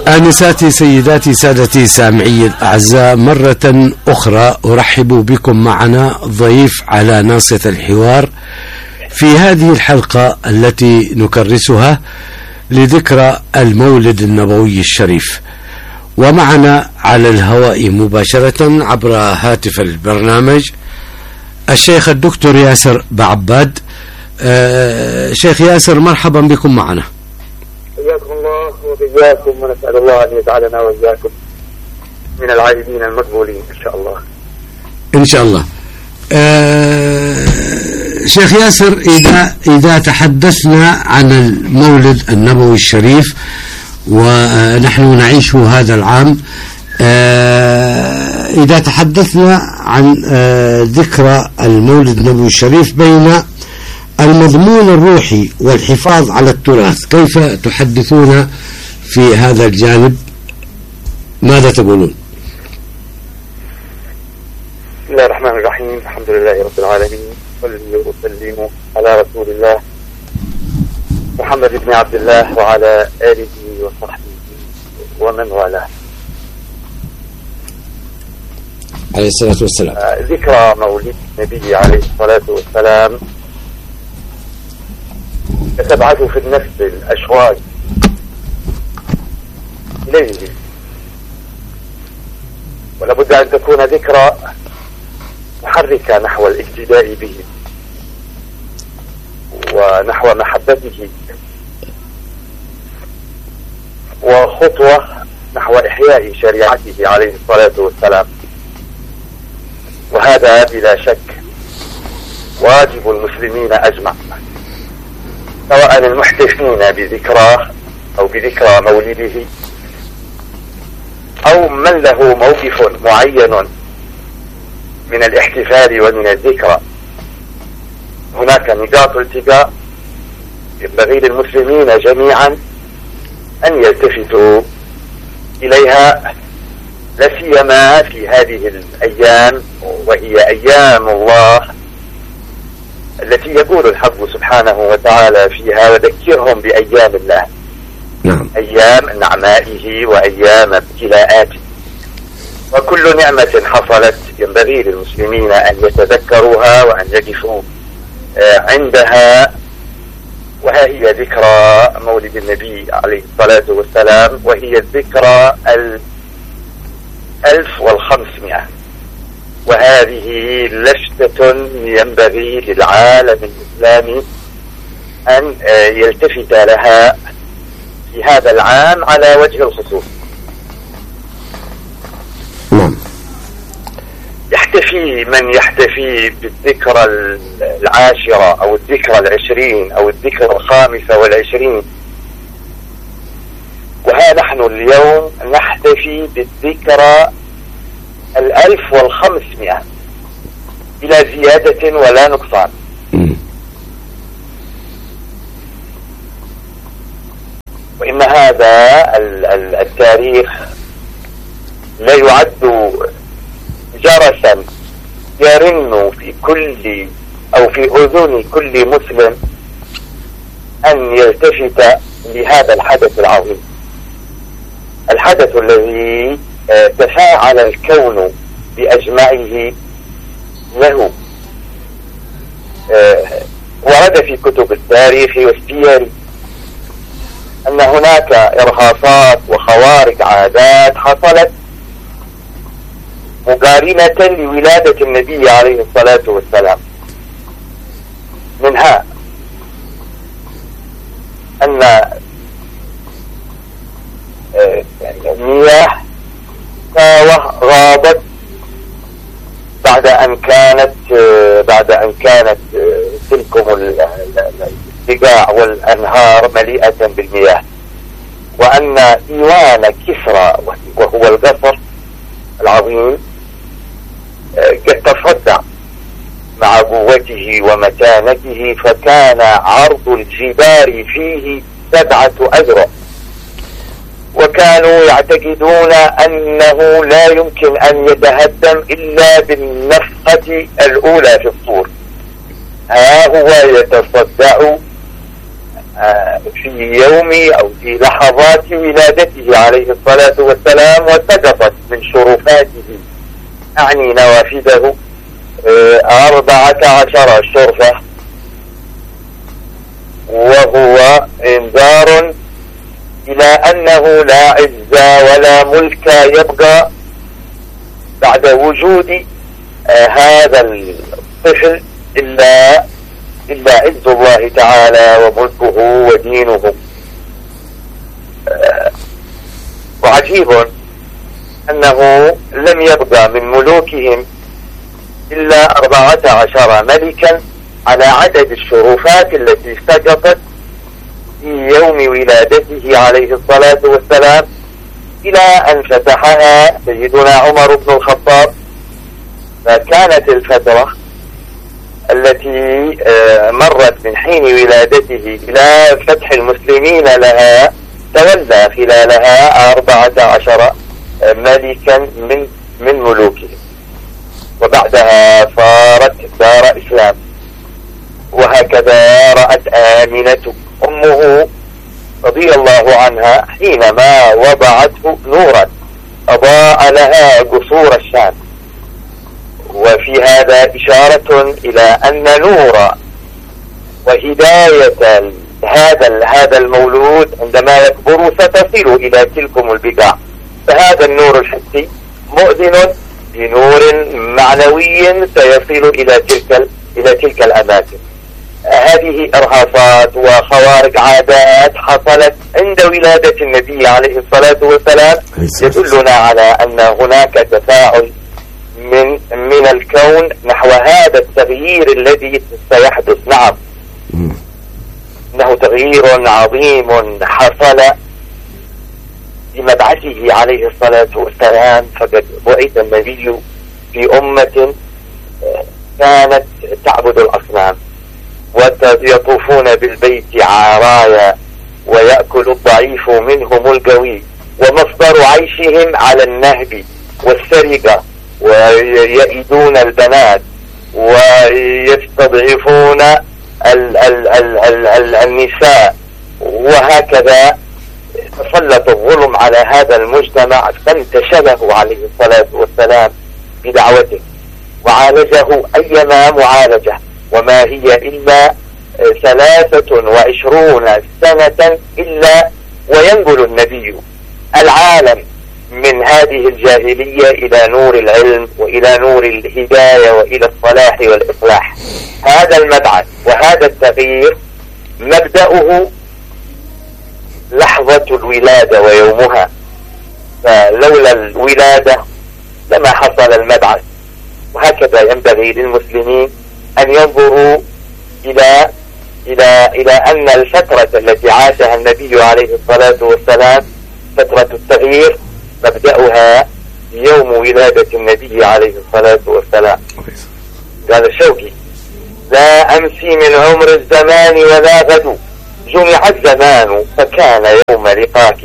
آنساتي سيداتي سادتي سامعي الأعزاء، مرة أخرى أرحب بكم معنا ضيف على ناصية الحوار في هذه الحلقة التي نكرسها لذكرى المولد النبوي الشريف. ومعنا على الهواء مباشرة عبر هاتف البرنامج الشيخ الدكتور ياسر بعباد. شيخ ياسر، مرحبا بكم معنا. حياكم الله وبياكم، ونسأل الله أن يجعلنا وإياكم من العابدين المقبولين إن شاء الله. إن شاء الله. شيخ ياسر، إذا تحدثنا عن المولد النبوي الشريف ونحن نعيش هذا العام، إذا تحدثنا عن ذكرى المولد النبوي الشريف بين المضمون الروحي والحفاظ على التراث، كيف تحدثون في هذا الجانب؟ ماذا تقولون؟ بسم الله الرحمن الرحيم، الحمد لله رب العالمين، صلوا وسلموا على رسول الله محمد بن عبد الله وعلى آله وصحبه ومن والاه عليه الصلاة والسلام. ذكرى مولد النبي عليه الصلاة والسلام تبعث في النفس الأشواق إليه، ولابد أن تكون ذكرى محركة نحو الاقتداء به ونحو محبته، وخطوة نحو إحياء شريعته عليه الصلاة والسلام. وهذا بلا شك واجب المسلمين أجمع، سواء المحتفين بذكراه أو بذكرى مولده، أو من له موقف معين من الاحتفال ومن الذكرى. هناك نقاط التقاء ينبغي للمسلمين جميعا أن يلتفتوا إليها، لا سيما في هذه الأيام، وهي أيام الله التي يقول الحق سبحانه وتعالى فيها: وذكرهم بأيام الله. نعم. أيام نعمائه وأيام ابتلاءاته، وكل نعمة حصلت ينبغي للمسلمين أن يتذكروها وأن يقفوا عندها. وها هي ذكرى مولد النبي عليه الصلاة والسلام، وهي الذكرى 1500، وهذه لفتة ينبغي للعالم الإسلامي أن يلتفت لها في هذا العام على وجه الخصوص. يحتفي من يحتفي بالذكرى 10 أو الذكرى 20 أو الذكرى 25، وها نحن اليوم نحتفي بالذكرى 1500 بلا زيادة ولا نقصان. وإن هذا التاريخ لا يعد جرسا يرن في كل أو في أذن كل مسلم أن يلتفت لهذا الحدث العظيم، الحدث الذي تفاعل الكون بأجمعه له. ورد في كتب التاريخ والسير أن هناك إرهاصات وخوارق عادات حصلت مقارنة لولادة النبي عليه الصلاة والسلام. منها أن مياه ساوة غابت بعد أن كانت تلكم السقاع والأنهار مليئة بالمياه، وأن إيوان كسرى وهو القصر العظيم قد تصدع مع قوته ومتانته، فكان عرض الجدار فيه 7 أذرع، وكانوا يعتقدون أنه لا يمكن أن يتهدم إلا بالنفخة الأولى في الصور. ها هو يتصدع في يوم أو في لحظات ولادته عليه الصلاة والسلام، وسقطت من شرفاته أعني نوافذه 14 شرفة، وهو انذار إلى أنه لا عز ولا ملك يبقى بعد وجود هذا الطفل إلا عز الله تعالى وملكه ودينه. وعجيب أنه لم يبقى من ملوكهم إلا 14 ملكا على عدد الشرفات التي سقطت في يوم ولادته عليه الصلاة والسلام، إلى أن فتحها سيدنا عمر بن الخطاب. فكانت الفترة التي مرت من حين ولادته إلى فتح المسلمين لها تولى خلالها 14 ملكا من ملوكهم، وبعدها صارت دار إسلام. وهكذا رأت آمنة أمه رضي الله عنها حينما وضعته نورا أضاء لها قصور الشام. وفي هذا إشارة إلى أن نور وهداية هذا المولود عندما يكبر ستصل إلى تلكم البقاع. فهذا النور الحسي مؤذن بنور معنوي سيصل إلى تلك الأماكن. هذه إرهاصات وخوارق عادات حصلت عند ولادة النبي عليه الصلاة والسلام يدلنا على أن هناك تفاعل من الكون نحو هذا التغيير الذي سيحدث. نعم، إنه تغيير عظيم حصل بمبعثه عليه الصلاة والسلام. فقد بعث النبي في أمة كانت تعبد الأصنام ويطوفون بالبيت عرايا ويأكل الضعيف منهم القوي، ومصدر عيشهم على النهب والسرقة، ويئدون البنات ويستضعفون النساء، وهكذا تسلط الظلم على هذا المجتمع. فانتشله عليه الصلاة والسلام بدعوته وعالجه أيما معالجة، وما هي إلا 23 سنة إلا وينقل النبي العالم من هذه الجاهلية إلى نور العلم وإلى نور الهداية وإلى الصلاح والإصلاح. هذا المبعث وهذا التغيير مبدأه لحظة الولادة ويومها، فلولا الولادة لما حصل المبعث. وهكذا ينبغي للمسلمين أن ينظروا إلى أن الفترة التي عاشها النبي عليه الصلاة والسلام فترة التغيير مبدأها يوم ولادة النبي عليه الصلاة والسلام. قال الشوقي: لا أمسي من عمر الزمان ولا غدو، جمع الزمان فكان يوم لقاك.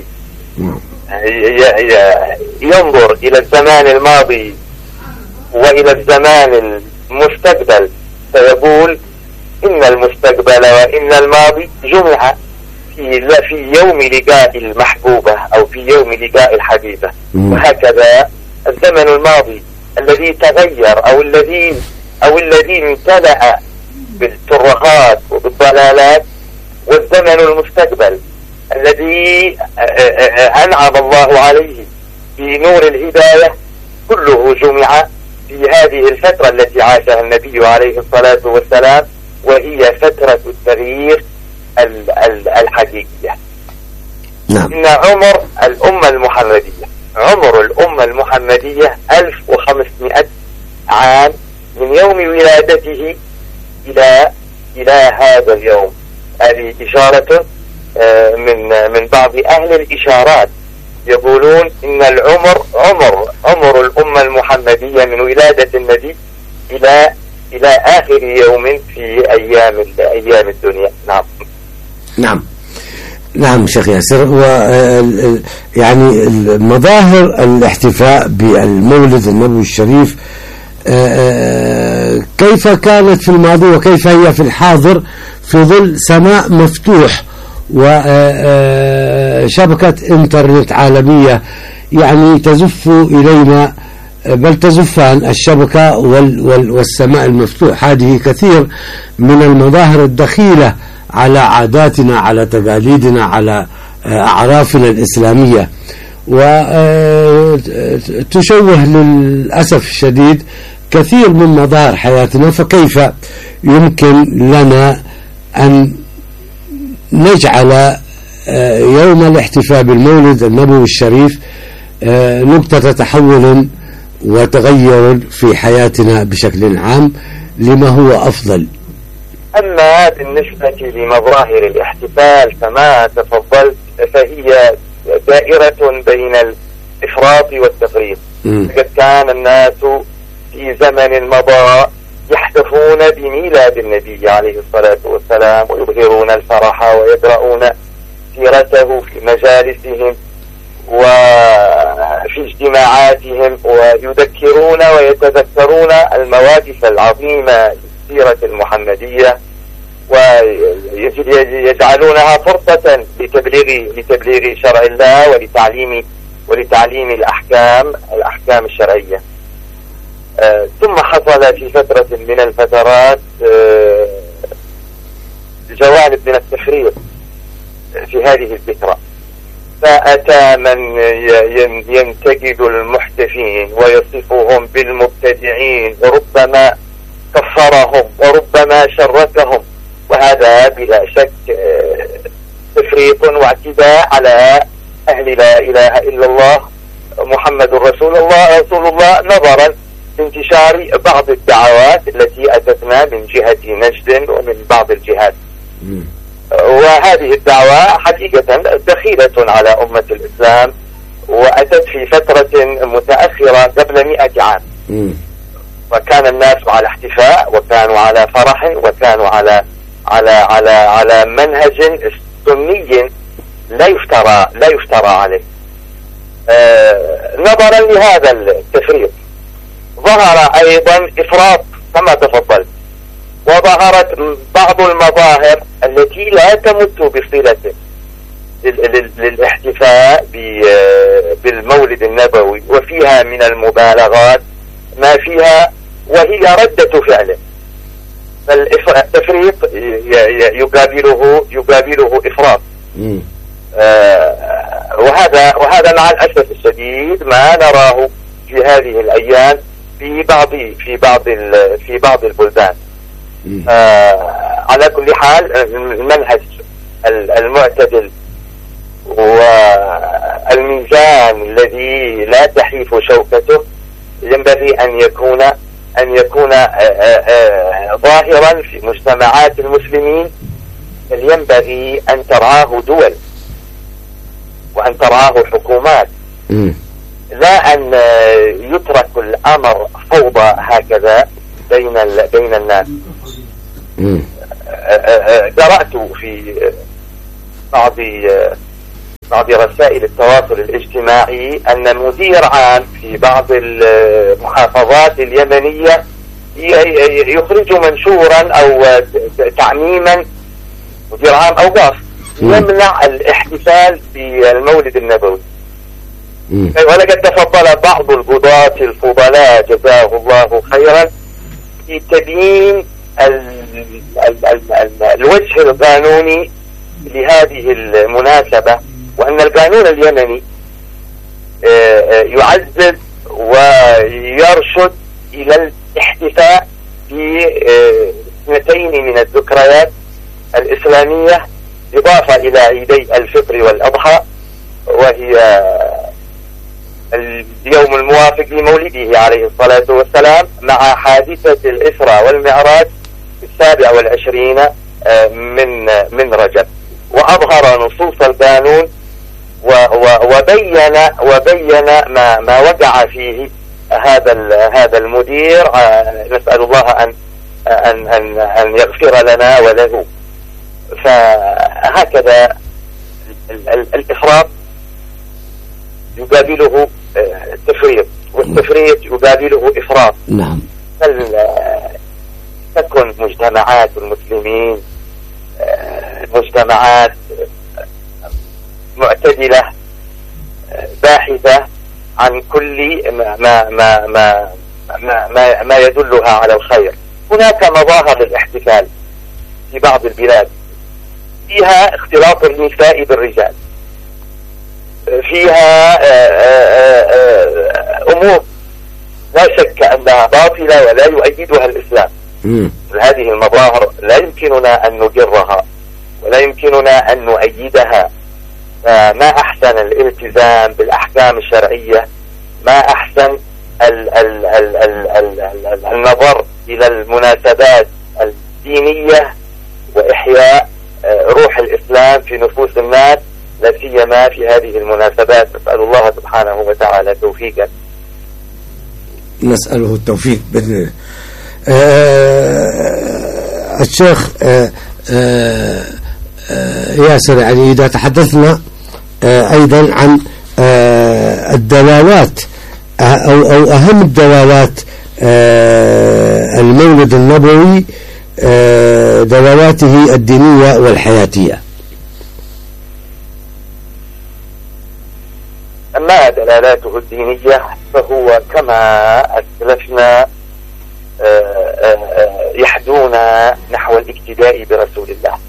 ينظر إلى الزمان الماضي وإلى الزمان المستقبل فيقول إن المستقبل وإن الماضي جمع في يوم لقاء المحبوبة أو في يوم لقاء الحبيبة. وهكذا الزمن الماضي الذي تغير أو الذي امتلأ بالترهات وبالضلالات، والزمن المستقبل الذي أنعم الله عليه بنور الهداية، كله جمع في هذه الفترة التي عاشها النبي عليه الصلاة والسلام، وهي فترة التغيير الحقيقية. نعم. إن عمر الأمة المحمدية 1500 عام من يوم ولادته إلى هذا اليوم. هذه إشارة من بعض أهل الإشارات يقولون إن العمر عمر الأمة المحمدية من ولادة النبي إلى آخر يوم في أيام الدنيا. نعم شيخ ياسر. يعني مظاهر الاحتفاء بالمولد النبوي الشريف كيف كانت في الماضي وكيف هي في الحاضر في ظل سماء مفتوح وشبكة إنترنت عالمية يعني تزف إلينا، بل تزفان الشبكة والسماء المفتوح. هذه كثير من المظاهر الدخيلة على عاداتنا، على تقاليدنا، على أعرافنا الإسلامية، وتشوه للأسف الشديد كثير من مظاهر حياتنا. فكيف يمكن لنا أن نجعل يوم الاحتفاء بالمولد النبوي الشريف نقطة تحول وتغير في حياتنا بشكل عام لما هو أفضل؟ أما بالنسبة لمظاهر الاحتفال فما تفضلت، فهي دائرة بين الإفراط والتفريط. قد كان الناس في زمن مضى يحتفون بميلاد النبي عليه الصلاة والسلام ويظهرون الفرح ويقرؤون سيرته في مجالسهم وفي اجتماعاتهم، ويذكرون ويتذكرون المواقف العظيمة للسيرة المحمدية، ويجعلونها فرصة لتبليغ شرع الله ولتعليم الأحكام الشرعية. ثم حصل في فترة من الفترات جوانب من التفريط في هذه الذكرى، فأتى من ينتقد المحتفين ويصفهم بالمبتدعين، وربما كفرهم وربما شركهم، وهذا بلا شك تفريط واعتداء على أهل لا إله إلا الله محمد رسول الله نظرا لانتشار بعض الدعوات التي أتتنا من جهة نجد ومن بعض الجهات. وهذه الدعوة حقيقة دخيلة على أمة الإسلام، وأتت في فترة متأخرة قبل 100 عام. وكان الناس على احتفاء، وكانوا على فرح، وكانوا على منهج سني لا يفترى عليه. نظرا لهذا التفريط ظهر أيضا إفراط كما تفضلت، وظهرت بعض المظاهر التي لا تمت بصلة للاحتفاء بالمولد النبوي، وفيها من المبالغات ما فيها وهي ردة فعل. فالتفريط يقابله إفراط. وهذا مع الأسف الشديد ما نراه في هذه الأيام في بعض البلدان. على كل حال المنهج المعتدل والميزان الذي لا تحيف شوكته ينبغي أن يكون ظاهرا في مجتمعات المسلمين، بل ينبغي أن ترعاه دول وأن ترعاه حكومات، لا أن يترك الأمر فوضى هكذا بين الناس. قرأت في بعض رسائل التواصل الاجتماعي أن مدير عام في بعض المحافظات اليمنية يخرج منشورا أو تعميما، مدير عام أوقاف، يمنع الاحتفال بالمولد النبوي. ولقد تفضل بعض القضاة الفضلاء جزاه الله خيرا في تبيين الوجه القانوني لهذه المناسبة، وأن القانون اليمني يعزز ويرشد إلى الاحتفاء في 2 من الذكريات الإسلامية إضافة إلى عيدي الفطر والأضحى، وهي اليوم الموافق لمولده عليه الصلاة والسلام مع حادثة الإسراء والمعراج 27 من رجب. وأظهر نصوص القانون وبين ما وقع فيه هذا المدير. نسأل الله أن يغفر لنا وله. فهكذا الإفراط يقابله التفريط، والتفريط يقابله إفراط. نعم. تكن مجتمعات المسلمين مجتمعات معتدلة باحثة عن كل ما يدلها على الخير. هناك مظاهر للاحتفال في بعض البلاد فيها اختلاط النساء بالرجال، فيها أمور لا شك أنها باطلة ولا يؤيدها الإسلام. هذه المظاهر لا يمكننا أن نجرها ولا يمكننا أن نؤيدها. ما أحسن الالتزام بالأحكام الشرعية، ما أحسن النظر إلى المناسبات الدينية وإحياء روح الإسلام في نفوس الناس، لا سيما في هذه المناسبات. نسأل الله سبحانه وتعالى توفيقا. نسأله التوفيق بإذن الله. الشيخ ياسر، يعني إذا تحدثنا أيضا عن الدلالات أو أهم الدلالات المولد النبوي، دلالاته الدينية والحياتية. أما دلالاته الدينية فهو كما أسلفنا يحدونا نحو الاقتداء برسول الله.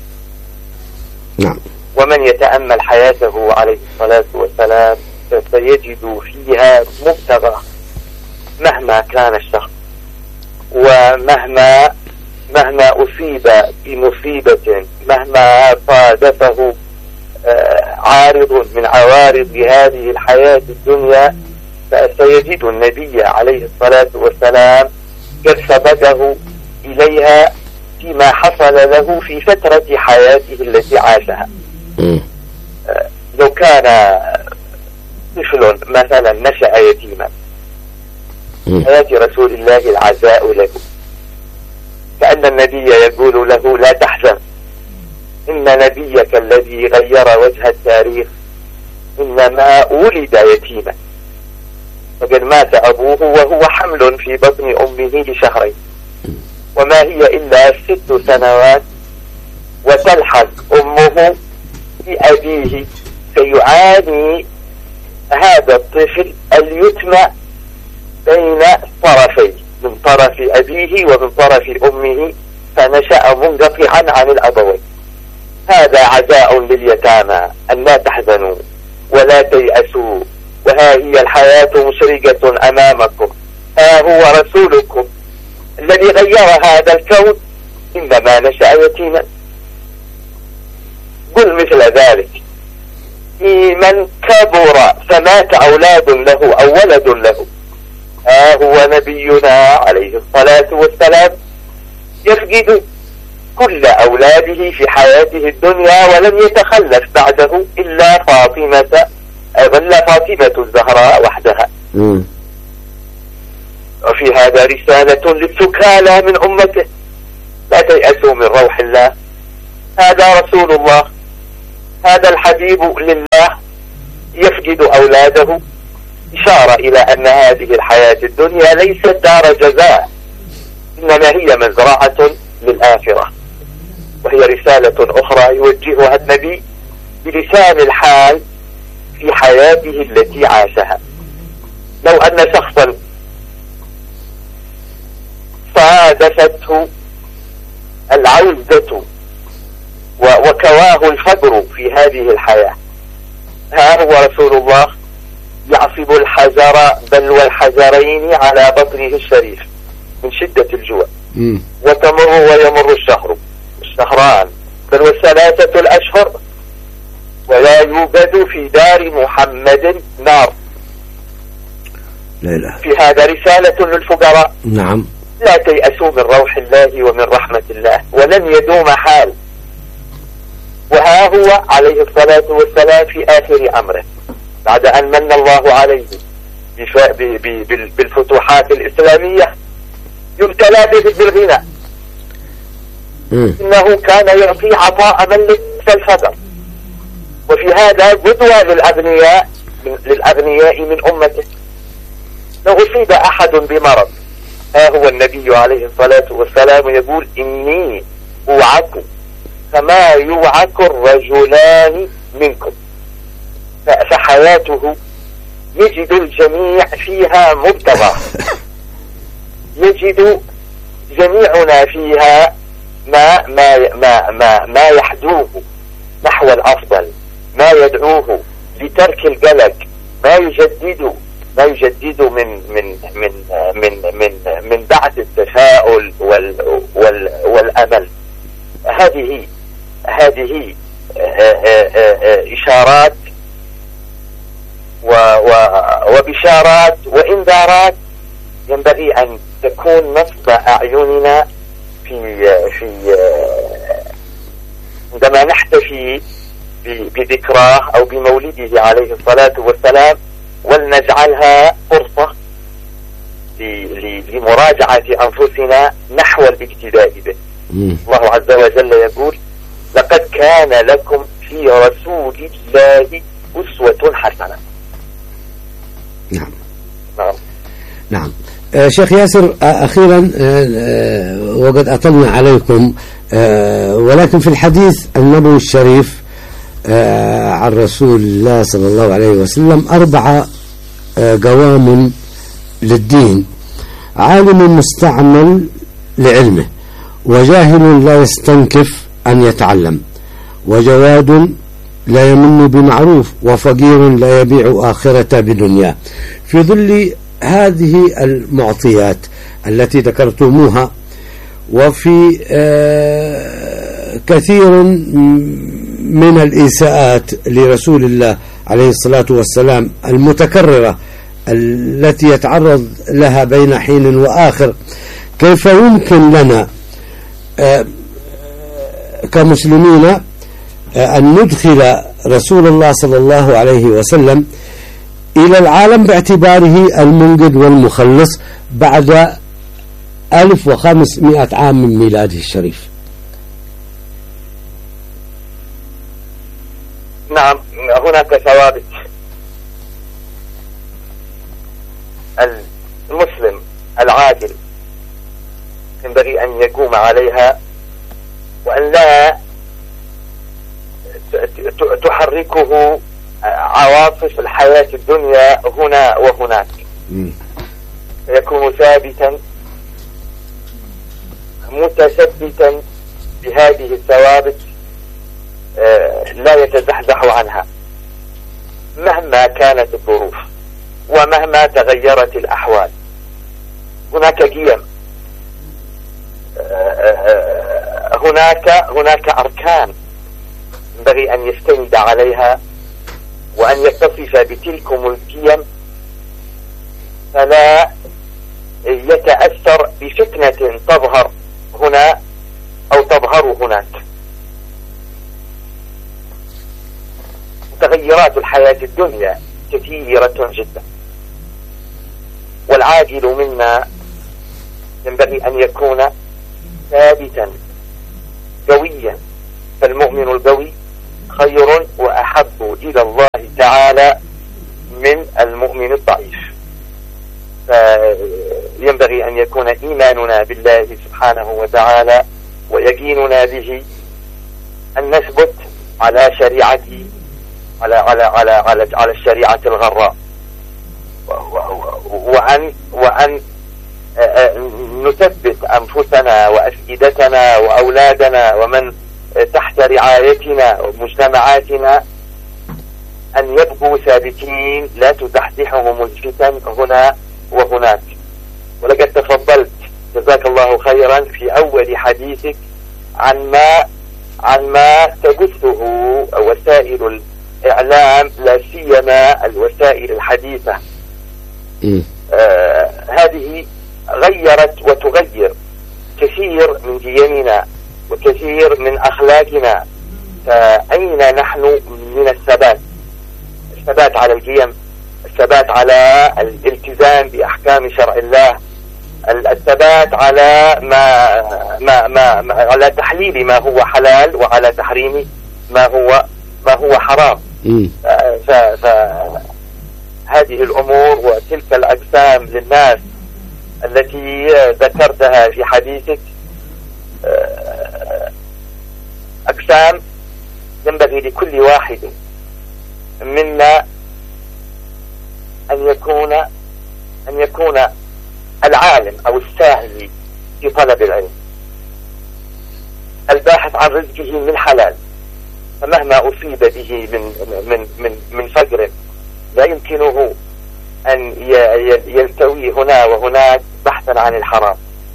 نعم. ومن يتأمل حياته عليه الصلاة والسلام سيجد فيها مبتغى مهما كان الشخص، ومهما أصيب بمصيبة، مهما صادفه عارض من عوارض هذه الحياة الدنيا، فسيجد النبي عليه الصلاة والسلام قد سبقه إليها فيما حصل له في فترة حياته التي عاشها. لو كان طفل مثلا نشأ يتيما، حياة رسول الله العزاء له، كأن النبي يقول له لا تحزن، إن نبيك الذي غير وجه التاريخ إنما ولد يتيما، وقد مات أبوه وهو حمل في بطن أمه لشهرين، وما هي إلا 6 سنوات، وتلحظ أمه بأبيه سيعاني هذا الطفل اليتم بين طرفين، من طرف أبيه ومن طرف أمه، فنشأ منقطعا عن الأبوين. هذا عزاء لليتامى أن لا تحزنوا ولا تيأسوا، وها هي الحياة مشرقة أمامكم، ها هو رسولكم الذي غير هذا الكون إنما نشأ يتيما. قل مثل ذلك في من كبر فمات أولاد له أو ولد له، ها هو نبينا عليه الصلاة والسلام يفقد كل أولاده في حياته الدنيا، ولم يتخلف بعده إلا فاطمة الزهراء وحدها. وفي هذا رسالة للثكالى من أمته، لا تيأسوا من روح الله. هذا رسول الله، هذا الحبيب لله يفقد أولاده، إشارة إلى أن هذه الحياة الدنيا ليست دار جزاء، إنما هي مزرعة للآخرة. وهي رسالة أخرى يوجهها النبي بلسان الحال في حياته التي عاشها. لو أن شخصا صادفته العوزة وكواه الفقر في هذه الحياة، ها هو رسول الله يعصب الحجر بل والحجرين على بطنه الشريف من شدة الجوع، وتمر ويمر الشهر والشهران بل والثلاثة الأشهر، ولا يوجد في دار محمد نار. لا. في هذا رسالة للفقراء. نعم. لا تيأسوا من روح الله ومن رحمة الله، ولن يدوم حال. وها هو عليه الصلاة والسلام في آخر أمره بعد أن من الله عليه بالفتوحات الإسلامية يبتلى بالغنى. إنه كان يعطي عطاء من ليس الفقر، وفي هذا قدوة للأغنياء من أمته. لو أصيب أحد بمرض، ها هو النبي عليه الصلاة والسلام يقول إني أوعك كما يوعك الرجلان منكم، فحياته يجد الجميع فيها مبتغى، يجد جميعنا فيها ما يحدوه نحو الأفضل، ما يدعوه لترك القلق، ما يجدد من بعث التفاؤل والأمل. هذه إشارات وبشارات وإنذارات ينبغي أن تكون نصب أعيننا عندما نحتفي بذكراه أو بمولده عليه الصلاة والسلام، ولنجعلها فرصة لمراجعة أنفسنا نحو الاقتداء به. الله عز وجل يقول: لقد كان لكم في رسول الله أسوة حسنة. نعم. شيخ ياسر، أخيرا وقد أطلنا عليكم، ولكن في الحديث النبوي الشريف عن رسول الله صلى الله عليه وسلم 4 قوام للدين: عالم مستعمل لعلمه، وجاهل لا يستنكف أن يتعلم، وجواد لا يمن بمعروف، وفقير لا يبيع آخرة بدنيا. في ظل هذه المعطيات التي ذكرتموها، وفي كثير من الإساءات لرسول الله عليه الصلاة والسلام المتكررة التي يتعرض لها بين حين وآخر، كيف يمكن لنا كمسلمين أن ندخل رسول الله صلى الله عليه وسلم إلى العالم باعتباره المنقذ والمخلص بعد 1500 عام من ميلاده الشريف؟ نعم، هناك ثوابت المسلم العادل ينبغي أن يقوم عليها، وأن لا تحركه عواطف الحياة الدنيا هنا وهناك، يكون ثابتا متثبتا بهذه الثوابت، لا يتزحزح عنها مهما كانت الظروف ومهما تغيرت الأحوال. هناك قيم، هناك أركان ينبغي أن يستند عليها وأن يتصف بتلكم القيم، فلا يتأثر بفتنة تظهر هنا أو تظهر هناك. تغيرات الحياة الدنيا كثيرة جدا، والعاجل منا ينبغي أن يكون ثابتا قويا، فالمؤمن القوي خير وأحب إلى الله تعالى من المؤمن الضعيف. فينبغي أن يكون إيماننا بالله سبحانه وتعالى ويقيننا به أن نثبت على شريعته، على الشريعة الغراء، وأن نثبت أنفسنا وأفئدتنا وأولادنا ومن تحت رعايتنا ومجتمعاتنا أن يبقوا ثابتين، لا تزحزحهم الفتن هنا وهناك. ولقد تفضلت جزاك الله خيرا في أول حديثك عن ما تبثه وسائل الإعلام، لا سيما الوسائل الحديثة. هذه غيرت وتغير كثير من قيمنا وكثير من أخلاقنا، فأين نحن من الثبات على القيم، الثبات على الالتزام بأحكام شرع الله، الثبات على على تحليل ما هو حلال وعلى تحريم ما هو حرام. فهذه الأمور وتلك الأقسام للناس التي ذكرتها في حديثك أقسام ينبغي لكل واحد منا أن يكون العالم أو الساعي في طلب العلم الباحث عن رزقه من حلال، فمهما أصيب به من فقر لا يمكنه أن يلتوي هنا وهناك بحثا عن الحرام.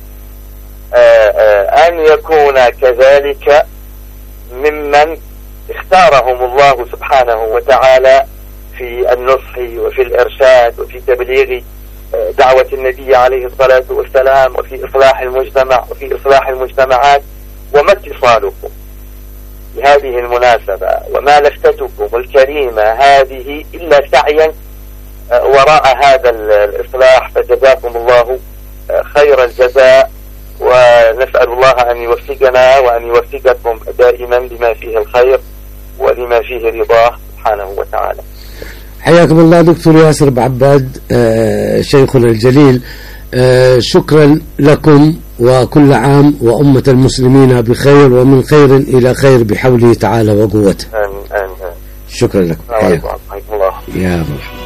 أن يكون كذلك ممن اختارهم الله سبحانه وتعالى في النصح وفي الإرشاد وفي تبليغ دعوة النبي عليه الصلاة والسلام وفي إصلاح المجتمع وفي إصلاح المجتمعات. وما اتصالكم بهذه المناسبة وما لفتتكم الكريمة هذه إلا سعيا وراء هذا الإصلاح، فجزاكم الله خير الجزاء، ونسأل الله أن يوفقنا وأن يوفقكم دائما لما فيه الخير ولما فيه رضاه سبحانه وتعالى. حياكم الله دكتور ياسر بعباد شيخنا الجليل، شكرا لكم، وكل عام وأمة المسلمين بخير ومن خير إلى خير بحوله تعالى وقوته. آمين. شكرا لكم. الله. يا مرحبا.